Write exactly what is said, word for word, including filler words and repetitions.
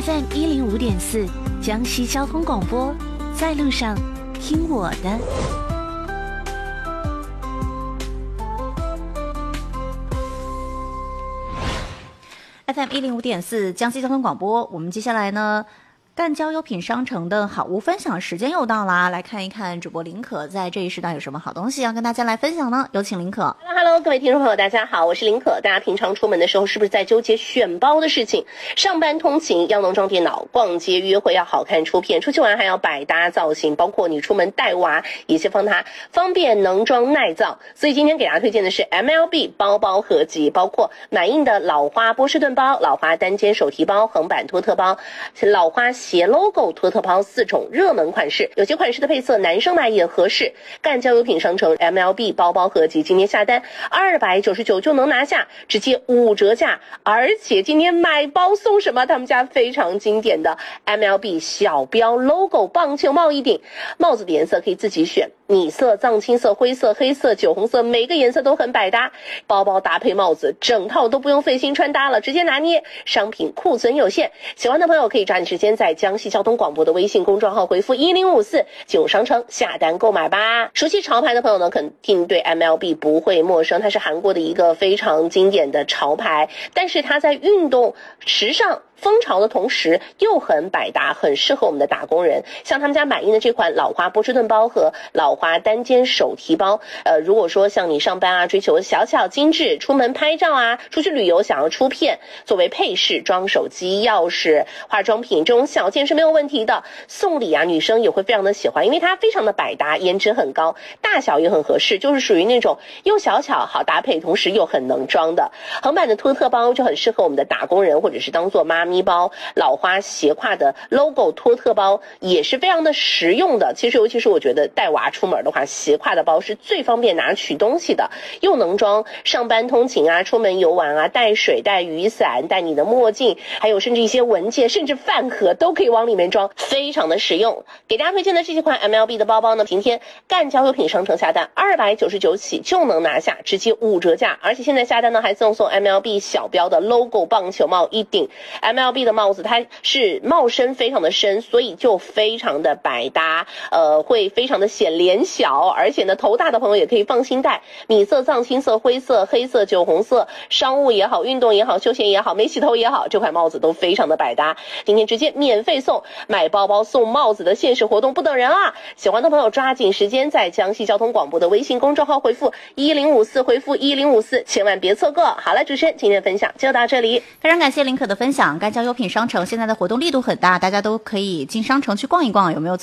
F M 一零五点四江西交通广播，在路上听我的。F M 一零五点四江西交通广播，我们接下来呢，赣交优品商城的好物分享时间又到啦，来看一看主播林可在这一时段有什么好东西要跟大家来分享呢？有请林可。 Hello Hello， 各位听众朋友，大家好，我是林可。大家平常出门的时候是不是在纠结选包的事情？上班通勤要能装电脑，逛街约会要好看出片，出去玩还要百搭造型，包括你出门带娃也先放它方便能装耐造。所以今天给大家推荐的是 M L B 包包合集，包括满印的老花波士顿包、老花单肩手提包、横版托特包、老花斜 logo 托特包四种热门款式，有些款式的配色男生买也合适。赣交优品商城 M L B 包包合集今天下单二百九十九就能拿下，直接五折价，而且今天买包送什么？他们家非常经典的 M L B 小标 logo 棒球帽一顶，帽子的颜色可以自己选，米色、藏青色、灰色、黑色、酒红色，每个颜色都很百搭。包包搭配帽子，整套都不用费心穿搭了，直接拿捏。商品库存有限，喜欢的朋友可以抓紧时间在江西交通广播的微信公众号回复一零五四进入商城下单购买吧。熟悉潮牌的朋友呢，肯定对 M L B 不会陌生，它是韩国的一个非常经典的潮牌，但是它在运动、时尚、风潮的同时又很百搭，很适合我们的打工人。像他们家满印的这款老花波士顿包和老花单肩手提包，呃，如果说像你上班啊，追求小巧精致，出门拍照啊，出去旅游想要出片，作为配饰装手机、钥匙、化妆品这种小件是没有问题的。送礼啊，女生也会非常的喜欢，因为它非常的百搭，颜值很高，大小也很合适，就是属于那种又小巧好搭配，同时又很能装的。横版的托特包就很适合我们的打工人，或者是当做妈咪包。老花斜挎的 logo 托特包也是非常的实用的。其实尤其是我觉得带娃出门的话，斜挎的包是最方便拿取东西的，又能装上班通勤啊，出门游玩啊，带水带雨伞带你的墨镜，还有甚至一些文件甚至饭盒都可以往里面装，非常的实用。给大家推荐的这几款 M L B 的包包呢，今天赣交优品商城下单二百九十九起就能拿下，直接五折价，而且现在下单呢还赠送 M L B 小标的 logo 棒球帽一顶。 M L B 的帽子它是帽身非常的深，所以就非常的百搭，呃，会非常的显脸小，而且呢头大的朋友也可以放心戴，米色、藏青色、灰色、黑色、酒红色，商务也好，运动也好，休闲也好，没洗头也好，这款帽子都非常的百搭。今天直接免费送，买包包送帽子的限时活动不等人啊！喜欢的朋友抓紧时间在江西交通广播的微信公众号回复一零五四，回复一零五四，千万别错过。好了，主持人今天的分享就到这里， 非常感谢林可的分享。赣交优品商城现在的活动力度很大，大家都可以进商城去逛一逛，有没有